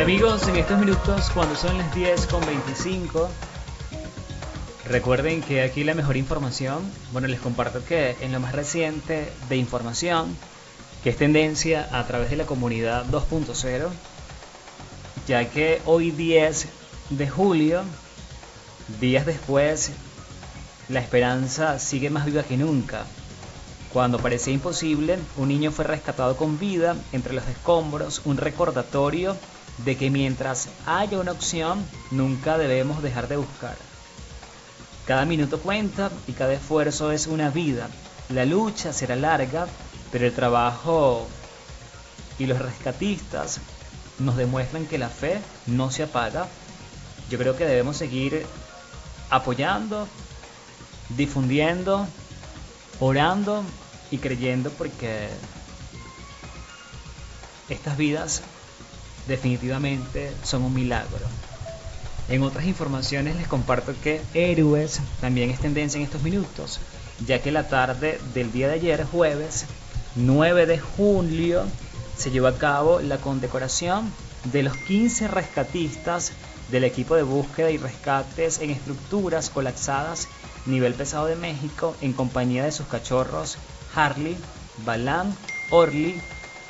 amigos, en estos minutos, cuando son las 10:25, recuerden que aquí la mejor información, les comparto que en lo más reciente de información, que es tendencia a través de la comunidad 2.0, ya que hoy 10 de julio, días después, la esperanza sigue más viva que nunca. Cuando parecía imposible, un niño fue rescatado con vida entre los escombros, un recordatorio de que mientras haya una opción, nunca debemos dejar de buscar. Cada minuto cuenta y cada esfuerzo es una vida. La lucha será larga, pero el trabajo y los rescatistas nos demuestran que la fe no se apaga. Yo creo que debemos seguir apoyando, difundiendo, orando y creyendo, porque estas vidas definitivamente son un milagro. En otras informaciones les comparto que héroes también es tendencia en estos minutos, ya que la tarde del día de ayer, jueves 9 de julio, se llevó a cabo la condecoración de los 15 rescatistas del equipo de búsqueda y rescates en estructuras colapsadas nivel pesado de México, en compañía de sus cachorros Harley, Balan, Orly,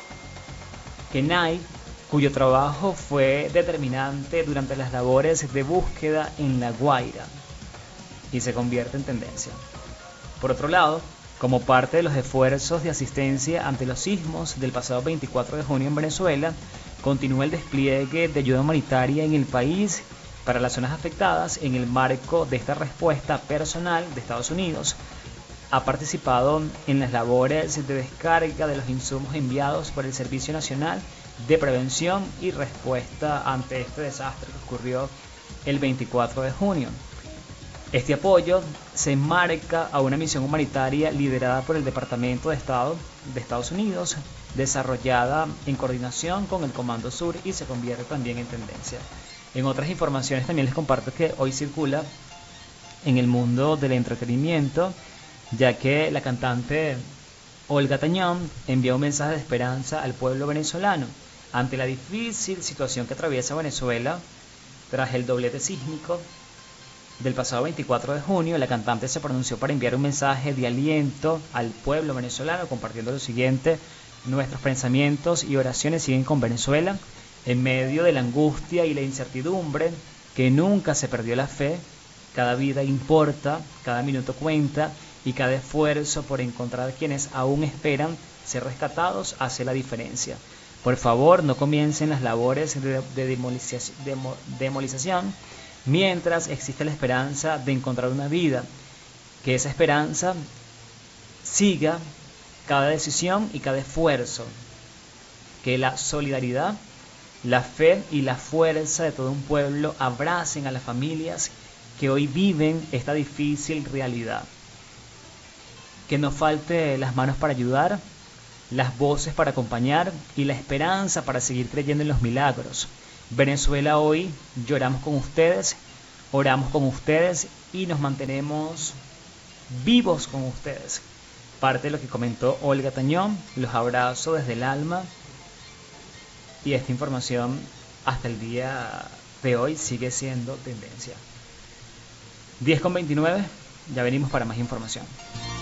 Kenai, cuyo trabajo fue determinante durante las labores de búsqueda en La Guaira y se convierte en tendencia. Por otro lado, como parte de los esfuerzos de asistencia ante los sismos del pasado 24 de junio en Venezuela, continúa el despliegue de ayuda humanitaria en el país para las zonas afectadas. En el marco de esta respuesta, personal de Estados Unidos ha participado en las labores de descarga de los insumos enviados por el Servicio Nacional de Prevención y Respuesta ante este desastre que ocurrió el 24 de junio. Este apoyo se enmarca a una misión humanitaria liderada por el Departamento de Estado de Estados Unidos, desarrollada en coordinación con el Comando Sur, y se convierte también en tendencia. En otras informaciones también les comparto que hoy circula en el mundo del entretenimiento, ya que la cantante Olga Tañón envió un mensaje de esperanza al pueblo venezolano ante la difícil situación que atraviesa Venezuela tras el doblete sísmico del pasado 24 de junio. La cantante se pronunció para enviar un mensaje de aliento al pueblo venezolano, compartiendo lo siguiente: nuestros pensamientos y oraciones siguen con Venezuela. En medio de la angustia y la incertidumbre, que nunca se perdió la fe. Cada vida importa, cada minuto cuenta, y cada esfuerzo por encontrar quienes aún esperan ser rescatados hace la diferencia. Por favor, no comiencen las labores de demolización mientras existe la esperanza de encontrar una vida. Que esa esperanza siga cada decisión y cada esfuerzo. Que la solidaridad, la fe y la fuerza de todo un pueblo abracen a las familias que hoy viven esta difícil realidad. Que no falte las manos para ayudar, las voces para acompañar y la esperanza para seguir creyendo en los milagros. Venezuela, hoy lloramos con ustedes, oramos con ustedes y nos mantenemos vivos con ustedes. Parte de lo que comentó Olga Tañón. Los abrazo desde el alma, y esta información hasta el día de hoy sigue siendo tendencia. 10:29, ya venimos para más información.